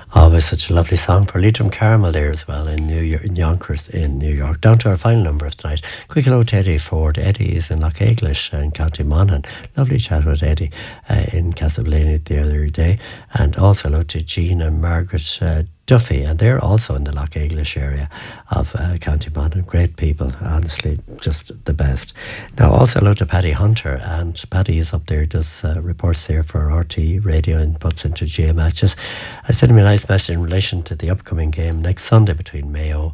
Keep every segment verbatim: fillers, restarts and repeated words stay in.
Always such a lovely song for Leitrim Carmel there as well in New York, in Yonkers in New York. Down to our final number of tonight. Quick hello to Eddie Ford. Eddie is in Lochaglish in County Monaghan. Lovely chat with Eddie uh, in Castleblaney the other day. And also hello to Jean and Margaret uh, Duffy, and they're also in the Lochaglish area of uh, County Monaghan. Great people, honestly, just the best. Now, also hello to Paddy Hunter, and Paddy is up there, does uh, reports there for R T Radio and puts into G A matches. I sent him a nice message in relation to the upcoming game next Sunday between Mayo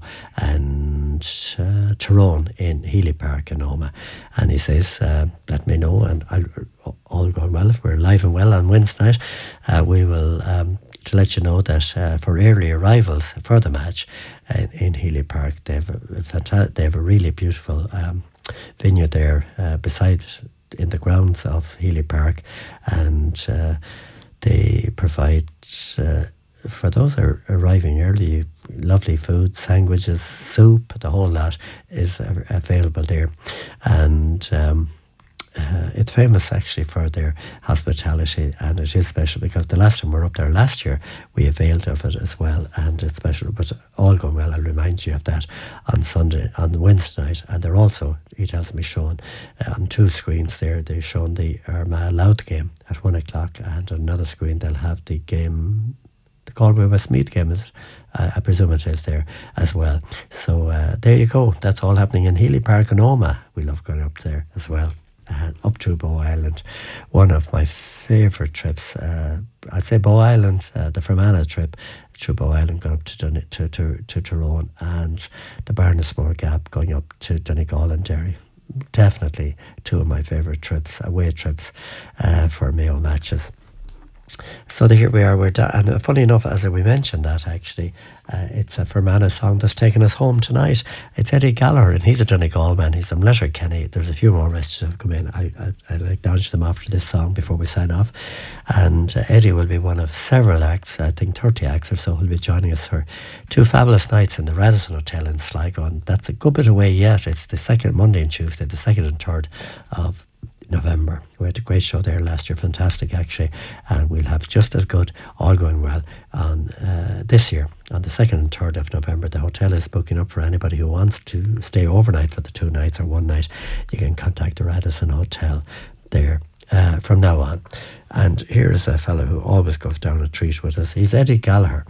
and uh, Tyrone in Healy Park in Omagh, and he says, uh, let me know, and I'll, all going well, if we're alive and well on Wednesday night, uh, we will... Um, to let you know that uh, for early arrivals for the match uh, in Healy Park, they have a, a fanta- they have a really beautiful um, venue there uh, beside in the grounds of Healy Park, and uh, they provide uh, for those who are arriving early, lovely food, sandwiches, soup, the whole lot is uh, available there, and um, Uh, it's famous actually for their hospitality, and it is special because the last time we were up there last year we availed of it as well, and it's special. But all going well, I'll remind you of that on Sunday, on Wednesday night. And they're also, he tells me, showing uh, on two screens there, they're showing the Armagh Louth game at one o'clock, and on another screen they'll have the game, the Galway Westmeath game, is uh, I presume it is there as well. So uh, there you go, that's all happening in Healy Park and Omagh. We love going up there as well. Uh, up to Bow Island, one of my favourite trips. Uh, I'd say Bow Island, uh, the Fermanagh trip through Bow Island going up to Dun- to, to, to Tyrone, and the Barnesmore Gap going up to Donegal and Derry. Definitely two of my favourite trips, away trips uh, for Mayo matches. So here we are, we're da- and uh, funny enough, as we mentioned that actually, uh, it's a Fermanagh song that's taken us home tonight. It's Eddie Gallagher, and he's a Donegal man, he's from Letterkenny. There's a few more messages that have come in. I, I, I'll acknowledge them after this song before we sign off. And uh, Eddie will be one of several acts, I think thirty acts or so, who'll be joining us for two fabulous nights in the Radisson Hotel in Sligo. And that's a good bit away yet. It's the second, Monday and Tuesday, the second and third of November. We had a great show there last year, fantastic actually, and we'll have just as good, all going well, on uh, this year on the second and third of November. The hotel is booking up for anybody who wants to stay overnight for the two nights or one night. You can contact the Radisson Hotel there uh, from now on. And here's a fellow who always goes down a treat with us. He's Eddie Gallagher.